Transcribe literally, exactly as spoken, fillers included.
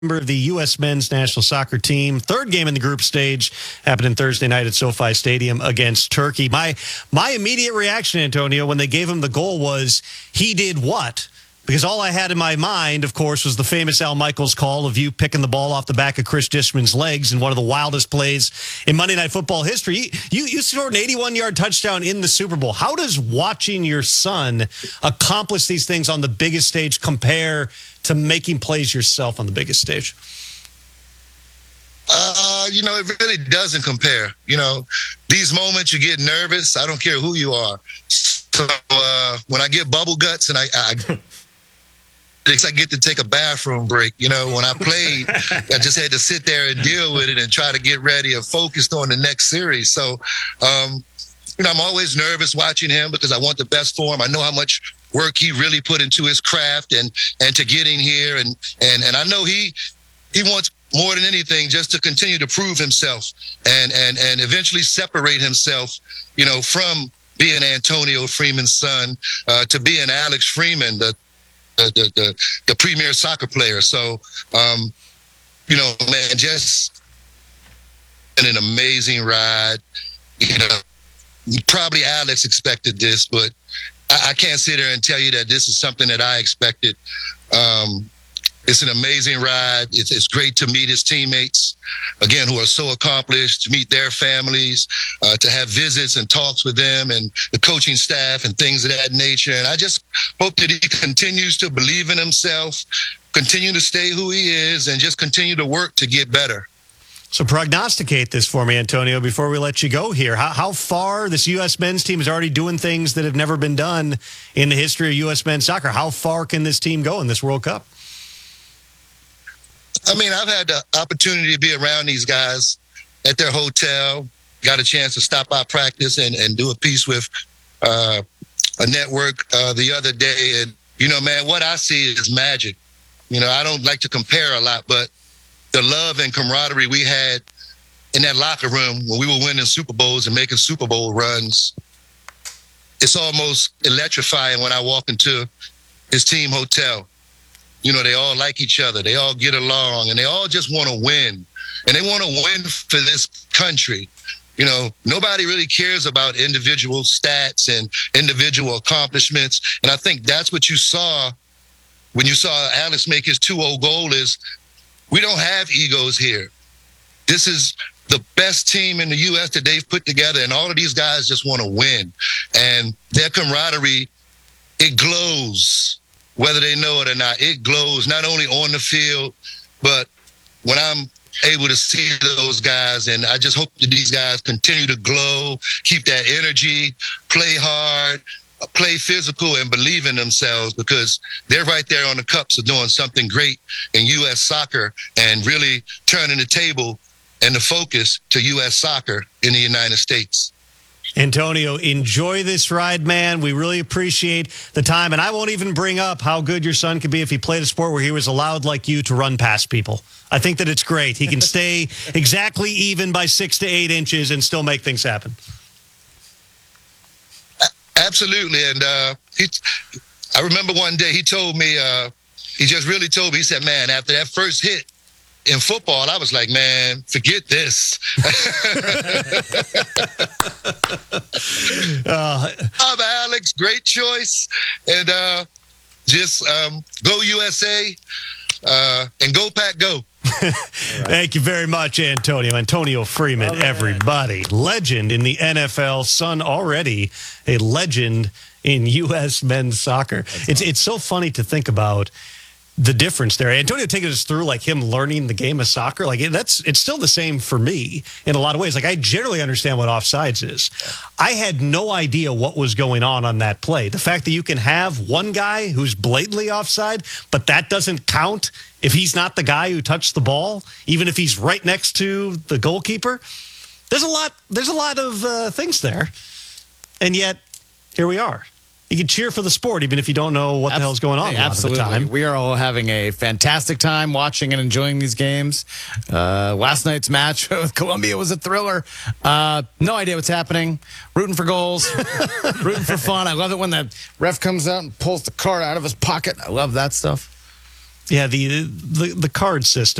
member of the U S men's national soccer team. Third game in the group stage happening Thursday night at SoFi Stadium against Turkey. My my immediate reaction, Antonio, when they gave him the goal was, he did what? Because all I had in my mind, of course, was the famous Al Michaels call of you picking the ball off the back of Chris Dishman's legs in one of the wildest plays in Monday Night Football history. You, you scored an eighty-one-yard touchdown in the Super Bowl. How does watching your son accomplish these things on the biggest stage compare to making plays yourself on the biggest stage? Uh, you know, it really doesn't compare. You know, these moments you get nervous. I don't care who you are. So uh, when I get bubble guts and I, I I get to take a bathroom break. You know, when I played, I just had to sit there and deal with it and try to get ready and focused on the next series. So, um, you know, I'm always nervous watching him because I want the best for him. I know how much work he really put into his craft and and to getting here. And and and I know he he wants more than anything just to continue to prove himself and and and eventually separate himself, you know, from being Antonio Freeman's son uh, to being Alex Freeman, the The, the the premier soccer player. So, um, you know, man, just been an amazing ride. You know, probably Alex expected this, but I, I can't sit there and tell you that this is something that I expected. Um, it's an amazing ride. It's, it's great to meet his teammates, again, who are so accomplished, to meet their families, uh, to have visits and talks with them and the coaching staff and things of that nature. And I just hope that he continues to believe in himself, continue to stay who he is, and just continue to work to get better. So prognosticate this for me, Antonio, before we let you go here. How, how far this U S men's team is already doing things that have never been done in the history of U S men's soccer. How far can this team go in this World Cup? I mean, I've had the opportunity to be around these guys at their hotel, got a chance to stop by practice and, and do a piece with uh, a network uh, the other day. And, you know, man, what I see is magic. You know, I don't like to compare a lot, but the love and camaraderie we had in that locker room when we were winning Super Bowls and making Super Bowl runs, it's almost electrifying when I walk into his team hotel. You know, they all like each other. They all get along, and they all just want to win. And they want to win for this country. You know, nobody really cares about individual stats and individual accomplishments. And I think that's what you saw when you saw Alex make his two oh goal is we don't have egos here. This is the best team in the U S that they've put together, and all of these guys just want to win. And their camaraderie, it glows. Whether they know it or not, it glows not only on the field, but when I'm able to see those guys. And I just hope that these guys continue to glow, keep that energy, play hard, play physical, and believe in themselves, because they're right there on the cups of doing something great in U S soccer and really turning the table and the focus to U S soccer in the United States. Antonio, enjoy this ride, man. We really appreciate the time. And I won't even bring up how good your son could be if he played a sport where he was allowed, like you, to run past people. I think that it's great. He can stay exactly even by six to eight inches and still make things happen. Absolutely. And uh, he, I remember one day he told me, uh, he just really told me, he said, man, after that first hit in football, I was like, man, forget this. uh, I'm Alex, great choice. And uh, just um, go U S A uh, and go Pack, go. Right. Thank you very much, Antonio. Antonio Freeman, oh, everybody. Legend in the N F L, son already a legend in U S men's soccer. That's it's awesome. It's so funny to think about the difference there. Antonio taking us through like him learning the game of soccer. Like that's, it's still the same for me in a lot of ways. Like I generally understand what offsides is. I had no idea what was going on on that play. The fact that you can have one guy who's blatantly offside, but that doesn't count if he's not the guy who touched the ball, even if he's right next to the goalkeeper. There's a lot, there's a lot of uh, things there. And yet here we are. You can cheer for the sport, even if you don't know what the hell's going on. Hey, absolutely. A lot of the time. We are all having a fantastic time watching and enjoying these games. Uh, last night's match with Colombia was a thriller. Uh, no idea what's happening. Rooting for goals, rooting for fun. I love it when the ref comes out and pulls the card out of his pocket. I love that stuff. Yeah, the the, the card system.